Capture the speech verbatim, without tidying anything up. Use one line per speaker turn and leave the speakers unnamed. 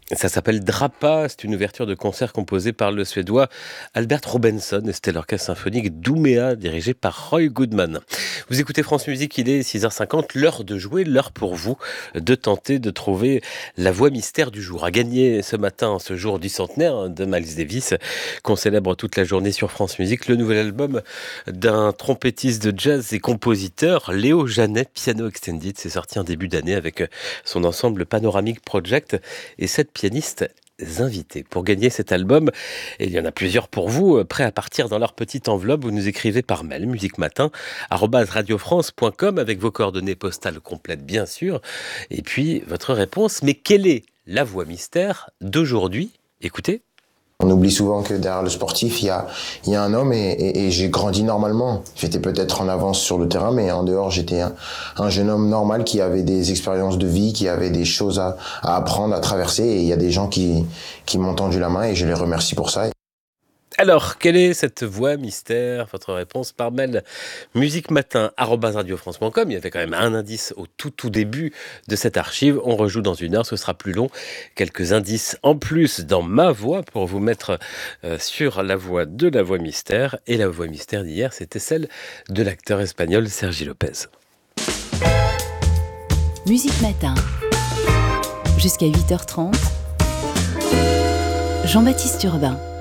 Ça s'appelle Drapa, c'est une ouverture de concert composée par le Suédois Albert Robensson et c'était l'orchestre symphonique d'Ouméa dirigé par Roy Goodman. Vous écoutez France Musique, il est six heures cinquante, l'heure de jouer, l'heure pour vous de tenter de trouver la voix mystère du jour. À gagner ce matin, ce jour du centenaire de Miles Davis, qu'on célèbre toute la journée sur France Musique, le nouvel album d'un trompettiste de jazz et compositeur, Léo Janet, Piano Extended. C'est sorti en début d'année avec son ensemble Panoramic Project et cette pianistes invités. Pour gagner cet album, et il y en a plusieurs pour vous, prêts à partir dans leur petite enveloppe, vous nous écrivez par mail, musiquematin arobase radiofrance point com avec vos coordonnées postales complètes bien sûr, et puis votre réponse. Mais quelle est la voix mystère d'aujourd'hui? Écoutez.
On oublie souvent que derrière le sportif, il y a, il y a un homme et, et, et j'ai grandi normalement. J'étais peut-être en avance sur le terrain, mais en dehors, j'étais un, un jeune homme normal qui avait des expériences de vie, qui avait des choses à, à apprendre, à traverser. Et il y a des gens qui, qui m'ont tendu la main et je les remercie pour ça.
Alors, quelle est cette voix mystère? Votre réponse par mail musiquematin arobase radiofrance point com. Il y avait quand même un indice au tout tout début de cette archive. On rejoue dans une heure, ce sera plus long. Quelques indices en plus dans ma voix pour vous mettre euh, sur la voix de la voix mystère. Et la voix mystère d'hier, c'était celle de l'acteur espagnol Sergi Lopez.
Musique Matin, jusqu'à huit heures trente, Jean-Baptiste Urbain.